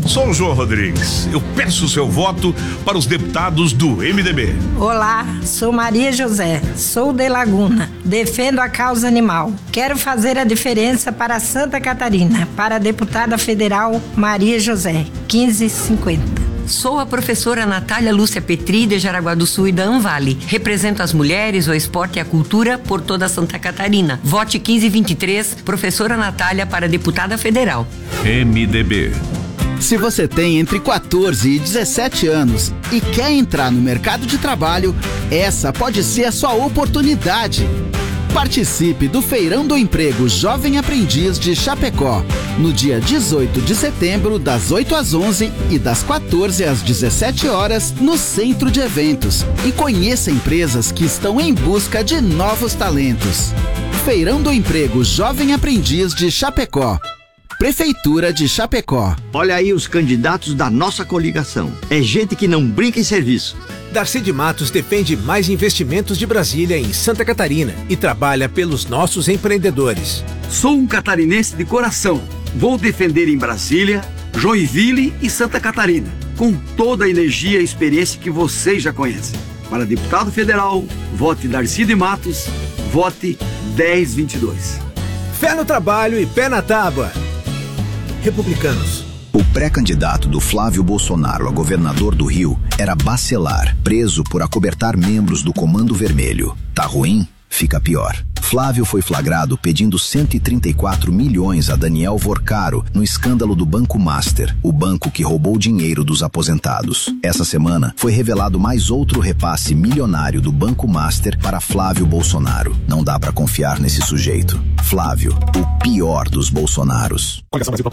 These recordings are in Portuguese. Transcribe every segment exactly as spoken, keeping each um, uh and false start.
Sou o João Rodrigues. Eu peço o seu voto para os deputados do M D B. Olá, sou Maria José, sou de Laguna, defendo a causa animal. Quero fazer a diferença para Santa Catarina, para a deputada federal Maria José, quinze cinquenta. Sou a professora Natália Lúcia Petri, de Jaraguá do Sul e da Anvale. Represento as mulheres, o esporte e a cultura por toda Santa Catarina. Vote quinze vinte e três, professora Natália para deputada federal. M D B. Se você tem entre quatorze e dezessete anos e quer entrar no mercado de trabalho, essa pode ser a sua oportunidade. Participe do Feirão do Emprego Jovem Aprendiz de Chapecó, no dia dezoito de setembro, das oito às onze e das quatorze às dezessete horas, no Centro de Eventos. E conheça empresas que estão em busca de novos talentos. Feirão do Emprego Jovem Aprendiz de Chapecó. Prefeitura de Chapecó. Olha aí os candidatos da nossa coligação. É gente que não brinca em serviço. Darcy de Matos defende mais investimentos de Brasília em Santa Catarina e trabalha pelos nossos empreendedores. Sou um catarinense de coração. Vou defender em Brasília, Joinville e Santa Catarina, com toda a energia e experiência que vocês já conhecem. Para deputado federal, vote Darcy de Matos, vote dez vinte e dois. Fé no trabalho e pé na tábua. Republicanos. O pré-candidato do Flávio Bolsonaro a governador do Rio era Bacelar, preso por acobertar membros do Comando Vermelho. Tá ruim? Fica pior. Flávio foi flagrado pedindo cento e trinta e quatro milhões a Daniel Vorcaro no escândalo do Banco Master, o banco que roubou dinheiro dos aposentados. Essa semana foi revelado mais outro repasse milionário do Banco Master para Flávio Bolsonaro. Não dá pra confiar nesse sujeito. Flávio, o pior dos Bolsonaros.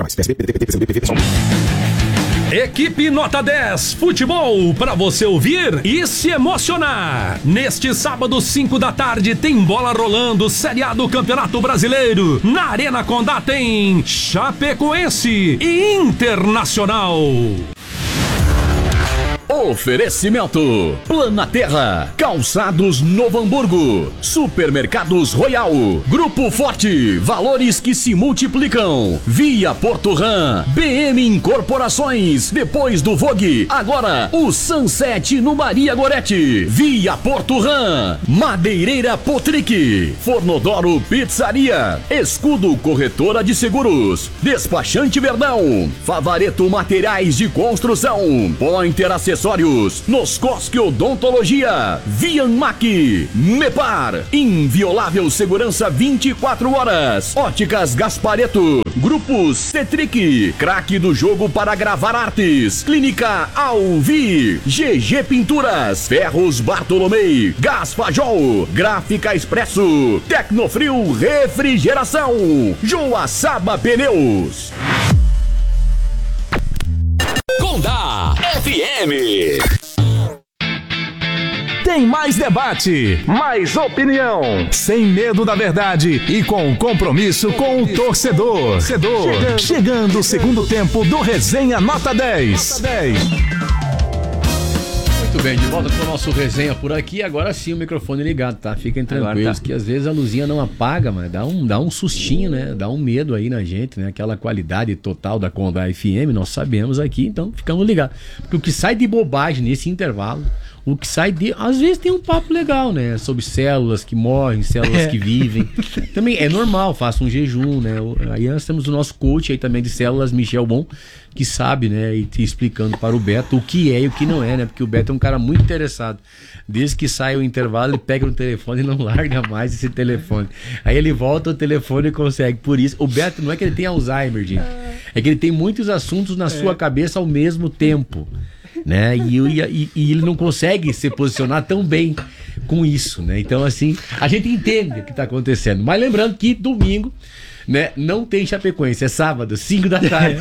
Equipe Nota dez, futebol para você ouvir e se emocionar. Neste sábado, cinco da tarde, tem bola rolando, Série A do Campeonato Brasileiro. Na Arena Condá tem Chapecoense e Internacional. Oferecimento: Planaterra, Calçados Novo Hamburgo, Supermercados Royal, Grupo Forte, valores que se multiplicam, Via Porto Ram, B M Incorporações, depois do Vogue, agora o Sunset no Maria Gorete, Via Porto Ram, Madeireira Potric, Fornodoro Pizzaria, Escudo Corretora de Seguros, Despachante Verdão, Favareto Materiais de Construção, Pointer Acessórios, Noscosque Odontologia, Vianmac, Mepar, Inviolável Segurança vinte e quatro horas, Óticas Gaspareto, Grupo Cetric, craque do jogo para gravar artes, Clínica Alvi, G G Pinturas, Ferros Bartolomei, Gás Fajol, Gráfica Expresso, Tecnofrio Refrigeração, Joaçaba Pneus. Condá F M. Tem mais debate, mais opinião, sem medo da verdade e com compromisso com o torcedor. torcedor. Chegando, Chegando o segundo tempo do Resenha Nota dez. Nota dez. Muito bem, de volta com o nosso resenha por aqui. Agora sim o microfone ligado, tá? Fiquem tranquilos, tá. Que às vezes a luzinha não apaga, mas dá um, dá um sustinho, né? Dá um medo aí na gente, né? Aquela qualidade total da Condá F M, nós sabemos aqui, então ficamos ligados. Porque o que sai de bobagem nesse intervalo, o que sai de... Às vezes tem um papo legal, né? Sobre células que morrem, células é. que vivem. Também é normal, faça um jejum, né? Aí nós temos o nosso coach aí também de células, Michel Bon, que sabe, né? E te explicando para o Beto o que é e o que não é, né? Porque o Beto é um cara muito interessado. Desde que sai o intervalo, ele pega no telefone e não larga mais esse telefone. Aí ele volta o telefone e consegue. Por isso, o Beto não é que ele tem Alzheimer, gente. É que ele tem muitos assuntos na é. sua cabeça ao mesmo tempo. Né? E, e, e ele não consegue se posicionar tão bem com isso, né? Então, assim, a gente entende o que está acontecendo. Mas lembrando que domingo, né, não tem Chapecoense, é sábado, cinco da tarde.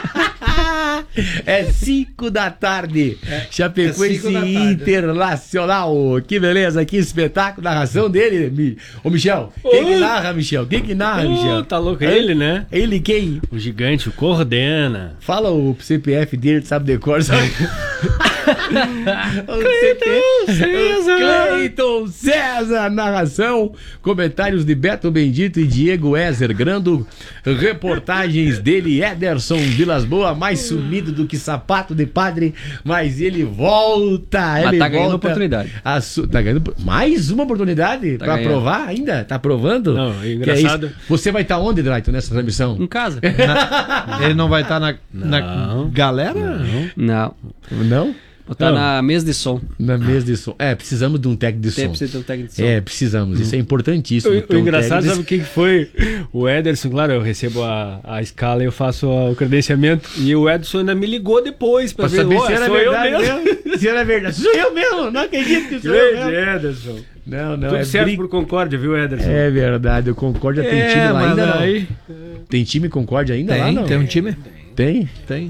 É cinco da tarde. É, Chapecoense é Internacional. Que beleza, que espetáculo. Narração dele. Ô, Michel. Quem que narra, Michel? Quem que narra, oh, Michel? Tá louco, é ele, né? Ele quem? O gigante, o coordena. Fala o C P F dele, sabe decor, sabe? Cleiton César. Cleiton César, narração, comentários de Beto Bendito e Diego Ezer Grando, reportagens dele, Ederson Vilas Boas, mais sumido do que sapato de padre, mas ele volta. Mas ele tá ganhando volta oportunidade. a su... Tá ganhando mais uma oportunidade Tá pra ganhando. provar ainda? Tá provando? Não, é Que engraçado. é isso? Você vai estar onde, Draito, nessa transmissão? Em casa. Na- ele não vai estar na, na Não. galera? Não. Não? Vou estar Não. na mesa de som. Na mesa de som. É, precisamos de um técnico de Tem som. precisa ter um técnico de som. É, precisamos. Isso é importantíssimo. O, ter o um engraçado, técnico sabe o que que foi? O Ederson, claro, eu recebo a, a escala e eu faço o credenciamento. E o Ederson ainda me ligou depois pra, Pra ver saber "Ó, se era sou eu verdade mesmo. mesmo. Se era verdade. Sou eu mesmo, não acredito que sou eu Grande mesmo. Ederson. Não, não, Tudo é certo brin- por Concórdia, viu, Ederson? É verdade, o Concórdia tem É, time lá mas ainda aí- não? Tem time Concórdia ainda lá Tem, não? tem um time? Tem? Tem.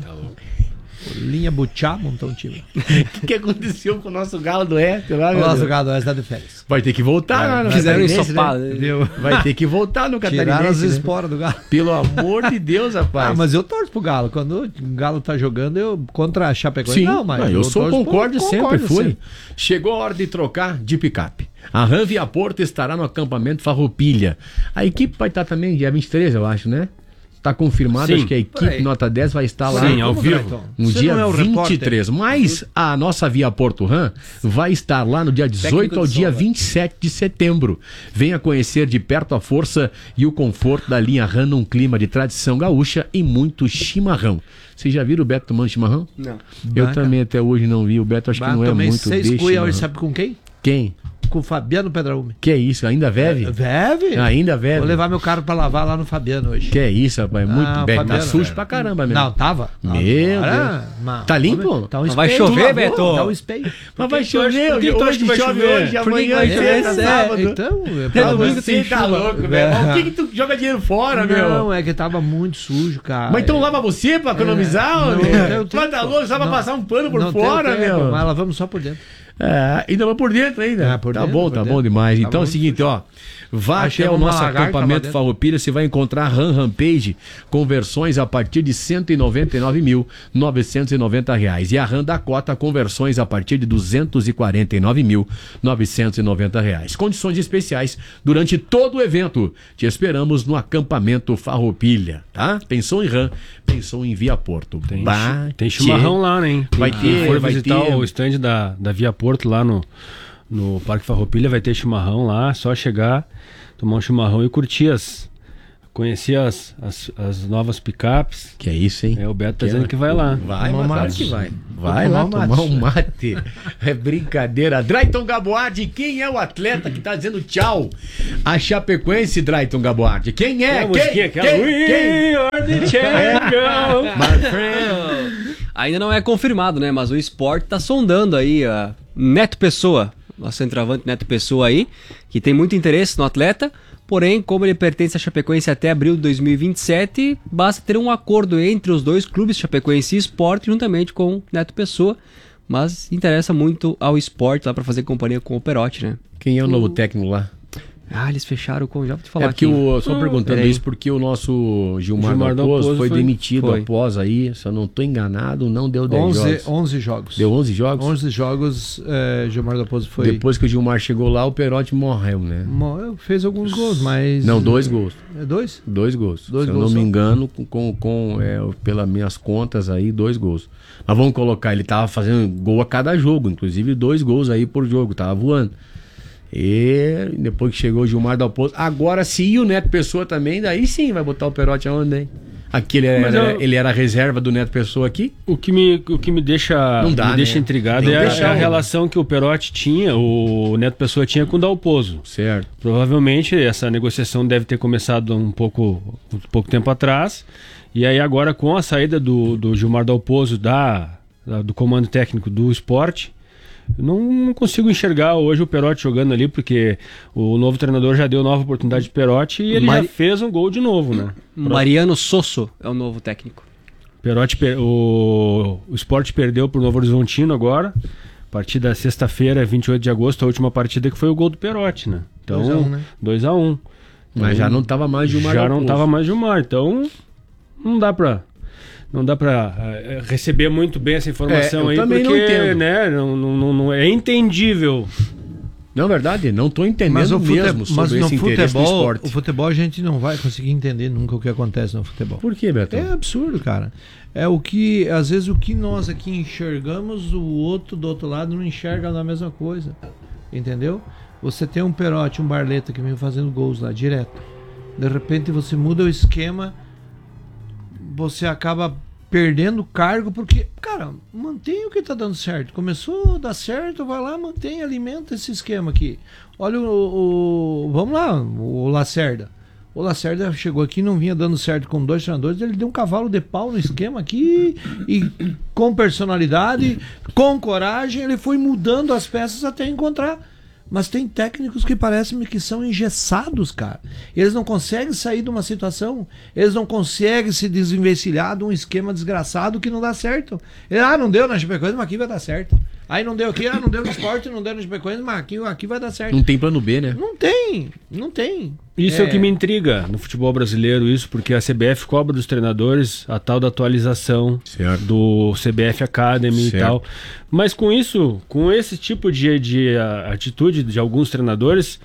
Linha Butiá montou um time. O que, que aconteceu com o nosso galo do Oeste lá, O meu nosso Deus? gado está de férias. Vai ter que voltar lá no Fizeram um Catarinense, ensopado. né? Viu? Vai ter que voltar no Tiraram as Catarinense, né? esporas do galo. Pelo amor de Deus, rapaz. Ah, mas eu torço pro Galo. Quando o Galo tá jogando, eu contra a Chapecoense. Sim, não, mas eu, eu sou torço pro Concórdia, sempre Concórdia, fui. sempre. Chegou a hora de trocar de picape. A Ram Via Porto estará no acampamento Farroupilha. A equipe vai estar também dia vinte e três, eu acho, né? Tá confirmado, Sim. acho que a equipe Peraí. nota dez vai estar lá Sim, ao vivo. no Você dia não é o vinte e repórter? três. Mas a nossa Via Porto Ram vai estar lá no dia dezoito ao de dia som, vinte e sete de setembro. Venha conhecer de perto a força e o conforto da linha Ram num clima de tradição gaúcha e muito chimarrão. Vocês já viram o Beto tomando chimarrão? Não. Eu Bah, também até hoje não vi. O Beto acho que Bah, não é tomei muito seis de cuia chimarrão. hoje, sabe com quem? Quem? Com o Fabiano Pedraúme. Que é isso? Ainda bebe? Bebe? Ainda bebe? Vou levar meu carro pra lavar lá no Fabiano hoje. Que é isso, rapaz? Muito Ah, bem. Tá Fabiano, sujo velho. pra caramba mesmo. Não, tava. Meu Agora, Deus. mas- Tá limpo? Tá um Mas vai espelho. chover, Lavou, Beto? Tá um espelho. Mas vai que tu acha- chover, por que tu acha hoje que vai chove chover? hoje, Por que amanhã vai é chover? sexta, É, sábado. Então, é É, pra você tem tá chuva. louco, velho. Mas Por que, que tu joga dinheiro fora, meu? Não, é que tava muito sujo, cara. Mas então lava você pra economizar, não, meu? não tenho Tu tá tempo. louco, só pra Não, passar um pano por não tenho fora, tempo, meu? Mas lavamos só por dentro. É, ainda vai por dentro ainda. É, por tá dentro, bom, por tá dentro. bom demais. Tá Então é o muito seguinte, ó. Vá Achei até o uma nosso lagarta lá acampamento dentro. Farroupilha, você vai encontrar RAM Rampage com versões a partir de cento e noventa e nove mil novecentos e noventa reais. E a RAM Dakota com versões a partir de duzentos e quarenta e nove mil novecentos e noventa reais. Condições especiais durante todo o evento. Te esperamos no acampamento Farroupilha, tá? Pensou em RAM, pensou em Via Porto. Tem, Bah, tem chimarrão lá, né? Hein? Vai Quem ter, for vai visitar ter. o stand da, da Via Porto lá no, no Parque Farroupilha, vai ter chimarrão lá, só chegar, tomar um chimarrão e curtir as... Conhecer as, as, as novas picapes. Que é isso, hein? É, o Beto tá Que dizendo é- que vai lá. Vai, Tomar mas um claro mate. que vai. Vai Vou lá tomar um tomar mate. um mate. É brincadeira. Drayton Gaboardi, quem é o atleta que tá dizendo tchau? A Chapecoense, Drayton Gaboardi. Quem é? Tem a Quem? musiquinha, aquela, Quem? "We Quem? are the champion." My friend. Ainda não é confirmado, né? Mas o Sport tá sondando aí a Neto Pessoa, o centroavante Neto Pessoa aí, que tem muito interesse no atleta. Porém, como ele pertence à Chapecoense até abril de dois mil e vinte e sete, basta ter um acordo entre os dois clubes, Chapecoense e Sport, juntamente com Neto Pessoa. Mas interessa muito ao Sport lá para fazer companhia com o Perotti, né? Quem é o novo técnico lá? Ah, eles fecharam com... Já vou te falar É porque aqui. o, só Ah, perguntando peraí. isso porque o nosso Gilmar, Gilmar Dalpozo Dalpozo foi, foi- demitido foi. após aí, se eu não tô enganado, não deu dez onze, jogos. onze jogos. Deu onze jogos? onze jogos, é, Gilmar Dalpozo foi... Depois que o Gilmar chegou lá, o Perotti morreu, né? Mo- Fez alguns gols, mas... Não, dois gols. É dois? Dois gols. Dois Se eu gols não me só. engano, com, com, com é, pelas minhas contas aí, dois gols. Mas vamos colocar, ele tava fazendo gol a cada jogo, inclusive dois gols aí por jogo, tava voando. E depois que chegou o Gilmar Dalpozo, agora se ir o Neto Pessoa também, daí sim vai botar o Perotti aonde, hein? Aqui ele Mas era, eu- ele era a reserva do Neto Pessoa aqui? O que me, o que me deixa, Não dá, me deixa né? intrigado Tem é que a, deixar é a o- relação que o Perotti tinha, o Neto Pessoa tinha com o Dalpozo. Certo. Provavelmente essa negociação deve ter começado um pouco, um pouco tempo atrás. E aí agora com a saída do, do Gilmar Dalpozo da, da- do comando técnico do Sport, eu não, não consigo enxergar hoje o Perotti jogando ali, porque o novo treinador já deu nova oportunidade de Perotti e ele Mari- já fez um gol de novo, né? Mariano Sosso é o novo técnico. Perotti, per- o, o Sport perdeu pro Novo Horizontino agora. Partida sexta-feira, vinte e oito de agosto, a última partida que foi o gol do Perotti, né? Então, dois a um, né? dois a um. Mas já não tava mais Gilmar Já não Dalpozo. tava mais Gilmar, então não dá pra não dá pra uh, receber muito bem essa informação É, eu aí, também porque, não entendo. né, não, não, não, é entendível. Não, verdade, não tô entendendo Mas o fute- mesmo sobre mas no esse interesse no futebol, esporte. o futebol a gente não vai conseguir entender nunca o que acontece no futebol. Por quê, Beto? É absurdo, cara. É o que, às vezes, o que nós aqui enxergamos, o outro do outro lado não enxerga na mesma coisa. Entendeu? Você tem um Perotti, um Barleta que vem fazendo gols lá direto. De repente você muda o esquema, você acaba perdendo cargo, porque, cara, mantém o que tá dando certo. Começou a dar certo, vai lá, mantém, alimenta esse esquema aqui. Olha o, o vamos lá, o Lacerda. O Lacerda chegou aqui, não vinha dando certo com dois treinadores, ele deu um cavalo de pau no esquema aqui, e com personalidade, com coragem, ele foi mudando as peças até encontrar. Mas tem técnicos que parecem que são engessados, cara. Eles não conseguem sair de uma situação, eles não conseguem se desenvencilhar de um esquema desgraçado que não dá certo. Ele, ah, não deu na Chapecoense, mas aqui vai dar certo. Aí não deu aqui, ah, não deu no Sport, não deu no Chapecoense, mas aqui, aqui vai dar certo. Não tem plano B, né? Não tem, não tem. Isso é... é o que me intriga no futebol brasileiro, isso, porque a C B F cobra dos treinadores a tal da atualização certo. do C B F Academy certo. e tal. Mas com isso, com esse tipo de, de uh, atitude de alguns treinadores,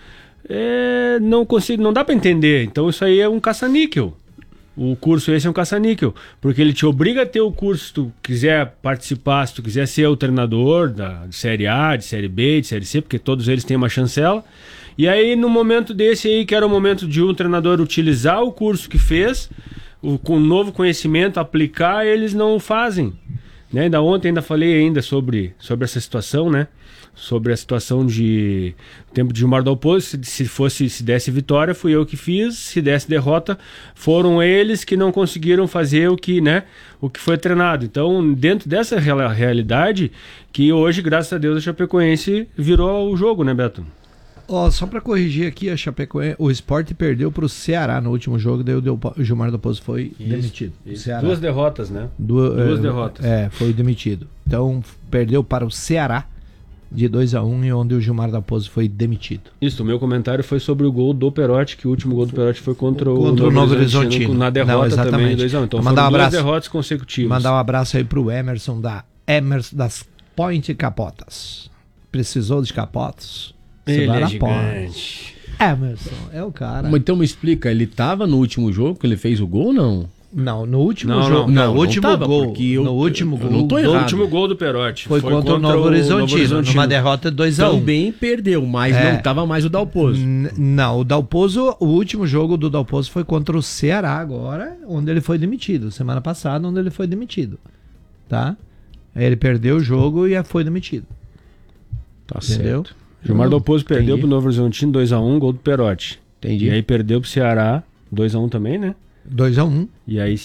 é, não consigo, não dá para entender. Então isso aí é um caça-níquel. O curso esse é um caça-níquel, porque ele te obriga a ter o curso se tu quiser participar, se tu quiser ser o treinador da de Série A, de Série B, de Série C, porque todos eles têm uma chancela. E aí, no momento desse aí, que era o momento de um treinador utilizar o curso que fez, o, com novo conhecimento, aplicar, eles não o fazem. Né? Ainda ontem ainda falei ainda sobre, sobre essa situação, né? Sobre a situação de tempo de Gilmar Dalpozo, se, se fosse, se desse vitória, fui eu que fiz, se desse derrota, foram eles que não conseguiram fazer o que, né, o que foi treinado. Então, dentro dessa real, realidade, que hoje, graças a Deus, a Chapecoense virou o jogo, né, Beto? Oh, só para corrigir aqui, a Chapecoense, o Sport perdeu para o Ceará no último jogo, daí o, o Gilmar Dalpozo foi isso, demitido. Isso. Duas derrotas, né? Du Duas é, derrotas. É, foi demitido. Então, perdeu para o Ceará de dois a um, e onde o Gilmar Dalpozo foi demitido. Isso, o meu comentário foi sobre o gol do Perotti, que o último gol do Perotti foi contra, contra o Novo Horizontino. Na derrota Não, também, dois a um. Então mandar foram um abraço, duas derrotas consecutivas. Mandar um abraço aí pro Emerson, da Emerson das Point Capotas. Precisou de capotas? Ele é gigante. Emerson, é o cara. Então me explica, ele tava no último jogo que ele fez o gol ou não? Não, no último não, jogo. Não, no não, último não tava, gol. Eu, no último eu, gol. Eu não tô errado. O último gol do Perotti. Foi, foi contra, contra o Novo Horizontino, numa derrota de dois a um. Também perdeu, mas é. não tava mais o Dalpozo. N não, o Dalpozo, o último jogo do Dalpozo foi contra o Ceará agora, onde ele foi demitido. Semana passada, onde ele foi demitido. Tá? Ele perdeu o jogo e foi demitido. Tá Entendeu? certo. Gilmar Dalpozo perdeu pro Novo Horizontino dois a um, gol do Perotti. Entendi. E aí perdeu pro Ceará dois a um também, né? dois a um. E aí